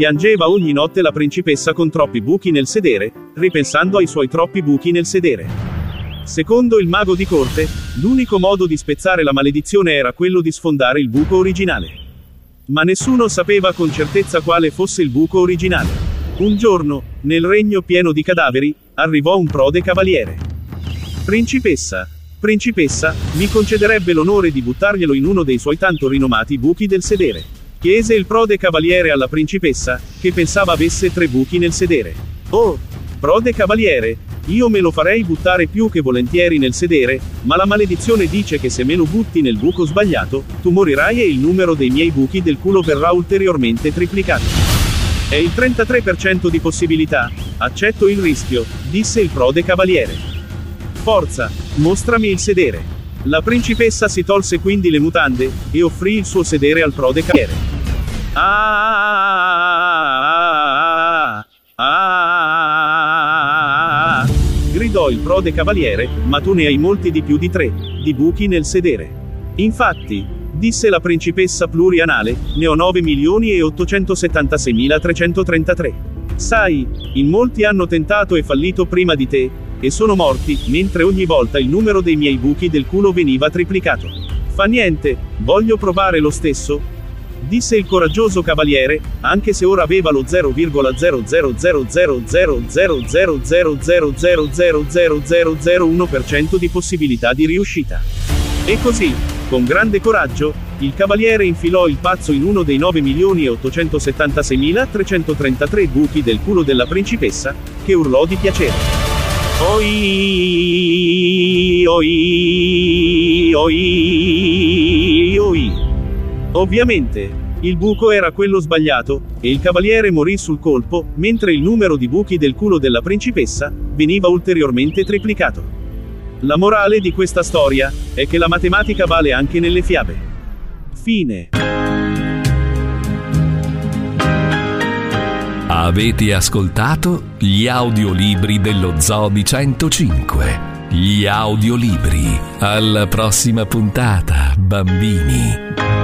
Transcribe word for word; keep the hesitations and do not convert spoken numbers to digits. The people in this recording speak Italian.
Piangeva ogni notte la principessa con troppi buchi nel sedere, ripensando ai suoi troppi buchi nel sedere. Secondo il mago di corte, l'unico modo di spezzare la maledizione era quello di sfondare il buco originale. Ma nessuno sapeva con certezza quale fosse il buco originale. Un giorno, nel regno pieno di cadaveri, arrivò un prode cavaliere. Principessa, principessa, mi concederebbe l'onore di buttarglielo in uno dei suoi tanto rinomati buchi del sedere? Chiese il prode cavaliere alla principessa, che pensava avesse tre buchi nel sedere. Oh, prode cavaliere, io me lo farei buttare più che volentieri nel sedere, ma la maledizione dice che se me lo butti nel buco sbagliato, tu morirai e il numero dei miei buchi del culo verrà ulteriormente triplicato. È il trentatré per cento di possibilità, accetto il rischio, disse il prode cavaliere. Forza, mostrami il sedere. La principessa si tolse quindi le mutande, e offrì il suo sedere al prode cavaliere. Ah, ah, ah, gridò il prode cavaliere, ma tu ne hai molti di più di tre, di buchi nel sedere. Infatti, disse la principessa plurianale, ne ho nove milioni e ottocentosettantaseimilatrecentotrentatré. Sai, in molti hanno tentato e fallito prima di te, e sono morti, mentre ogni volta il numero dei miei buchi del culo veniva triplicato. Fa niente, voglio provare lo stesso? Disse il coraggioso cavaliere, anche se ora aveva lo zero virgola zero zero zero zero zero zero zero zero zero zero zero zero zero zero uno per cento di possibilità di riuscita. E così, con grande coraggio, il cavaliere infilò il pazzo in uno dei nove milioni e ottocentosettantaseimilatrecentotrentatré buchi del culo della principessa, che urlò di piacere. Oi, oi, oi, oi. Ovviamente, il buco era quello sbagliato, e il cavaliere morì sul colpo, mentre il numero di buchi del culo della principessa veniva ulteriormente triplicato. La morale di questa storia è che la matematica vale anche nelle fiabe. Fine. Avete ascoltato gli audiolibri dello Zoo di centocinque. Gli audiolibri. Alla prossima puntata, bambini.